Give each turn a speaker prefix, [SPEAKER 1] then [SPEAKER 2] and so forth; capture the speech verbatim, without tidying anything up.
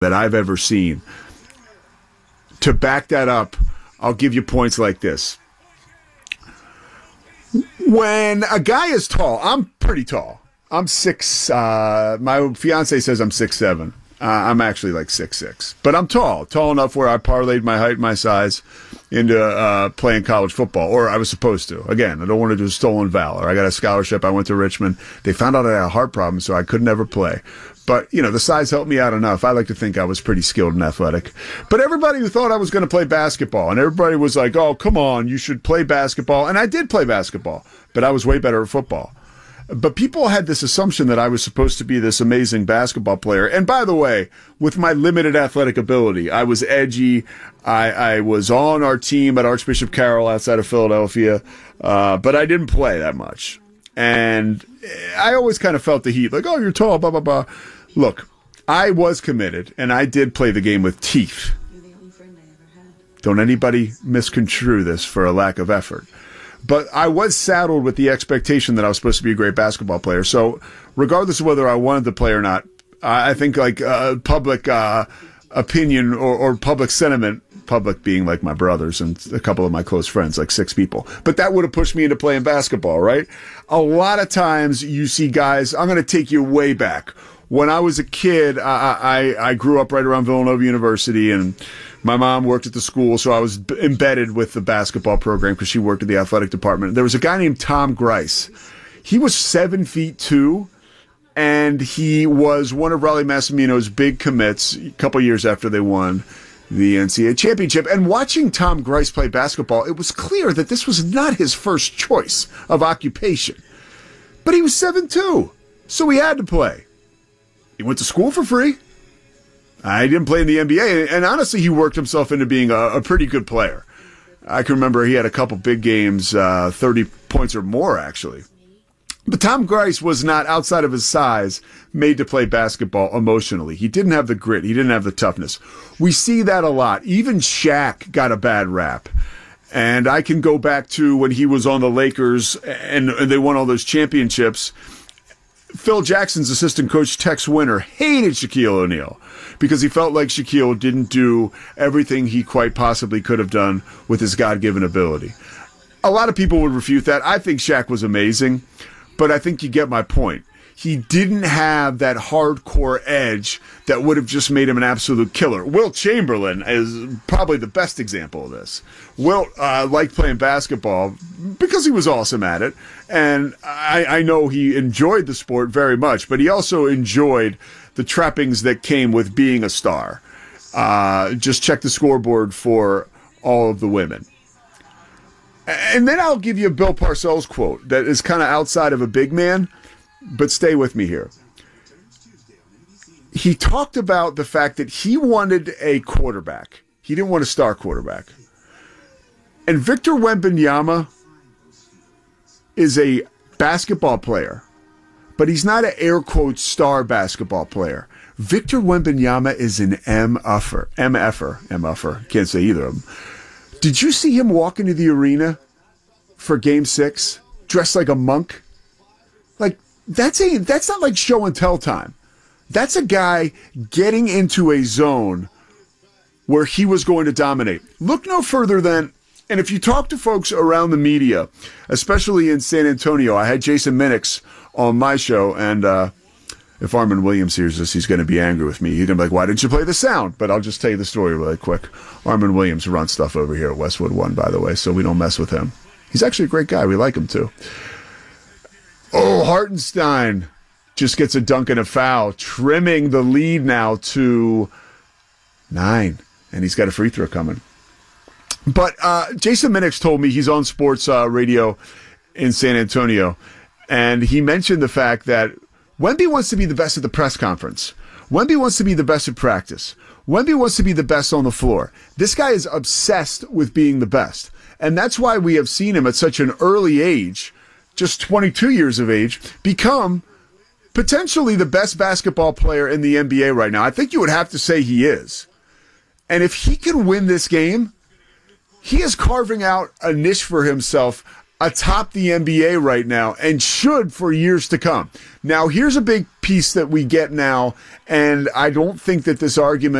[SPEAKER 1] that I've ever seen. To back that up, I'll give you points like this. When a guy is tall, I'm pretty tall. I'm six. Uh, my fiance says I'm six seven. Uh, I'm actually like six six, but I'm tall, tall enough where I parlayed my height, and my size into uh, playing college football, or I was supposed to. Again, I don't want to do stolen valor. I got a scholarship. I went to Richmond. They found out I had a heart problem, so I could never play. But, you know, the size helped me out enough. I like to think I was pretty skilled and athletic. But everybody who thought I was going to play basketball, and everybody was like, oh, come on, you should play basketball. And I did play basketball, but I was way better at football. But people had this assumption that I was supposed to be this amazing basketball player. And by the way, with my limited athletic ability, I was edgy. I, I was on our team at Archbishop Carroll outside of Philadelphia, uh, but I didn't play that much. And I always kind of felt the heat, like, oh, you're tall, blah, blah, blah. Look, I was committed, and I did play the game with teeth. Don't anybody misconstrue this for a lack of effort. But I was saddled with the expectation that I was supposed to be a great basketball player. So regardless of whether I wanted to play or not, I think like uh, public uh, opinion or, or public sentiment, public being like my brothers and a couple of my close friends, like six people. But that would have pushed me into playing basketball, right? A lot of times you see guys, I'm going to take you way back. When I was a kid, I, I, I grew up right around Villanova University, and my mom worked at the school, so I was b- embedded with the basketball program because she worked at the athletic department. There was a guy named Tom Grice. He was seven feet two, and he was one of Raleigh Massimino's big commits a couple years after they won the N C double A championship. And watching Tom Grice play basketball, it was clear that this was not his first choice of occupation. But he was seven two, so he had to play. He went to school for free. I didn't play in the N B A, and honestly, he worked himself into being a, a pretty good player. I can remember he had a couple big games, uh, thirty points or more, actually. But Tom Grice was not, outside of his size, made to play basketball emotionally. He didn't have the grit. He didn't have the toughness. We see that a lot. Even Shaq got a bad rap. And I can go back to when he was on the Lakers and, and they won all those championships. Phil Jackson's assistant coach, Tex Winter, hated Shaquille O'Neal because he felt like Shaquille didn't do everything he quite possibly could have done with his God-given ability. A lot of people would refute that. I think Shaq was amazing, but I think you get my point. He didn't have that hardcore edge that would have just made him an absolute killer. Wilt Chamberlain is probably the best example of this. Wilt uh, liked playing basketball because he was awesome at it, and I, I know he enjoyed the sport very much, but he also enjoyed the trappings that came with being a star. Uh, just check the scoreboard for all of the women. And then I'll give you a Bill Parcells quote that is kind of outside of a big man, but stay with me here. He talked about the fact that he wanted a quarterback. He didn't want a star quarterback. And Victor Wembanyama is a basketball player, but he's not an air quote star basketball player. Victor Wembanyama is an M-uffer. M-effer. M-uffer. Can't say either of them. Did you see him walk into the arena for game six dressed like a monk? Like, That's a that's not like show and tell time. That's a guy getting into a zone where he was going to dominate. Look no further than, and if you talk to folks around the media, especially in San Antonio, I had Jason Minix on my show, and uh, if Armin Williams hears this, he's going to be angry with me. He's going to be like, why didn't you play the sound? But I'll just tell you the story really quick. Armin Williams runs stuff over here at Westwood One, by the way, so we don't mess with him. He's actually a great guy. We like him, too. Oh, Hartenstein just gets a dunk and a foul, trimming the lead now to nine. And he's got a free throw coming. But uh, Jason Minix told me he's on sports uh, radio in San Antonio, and he mentioned the fact that Wemby wants to be the best at the press conference. Wemby wants to be the best at practice. Wemby wants to be the best on the floor. This guy is obsessed with being the best. And that's why we have seen him at such an early age, just twenty-two years of age, become potentially the best basketball player in the N B A right now. I think you would have to say he is. And if he can win this game, he is carving out a niche for himself atop the N B A right now and should for years to come. Now, here's a big piece that we get now, and I don't think that this argument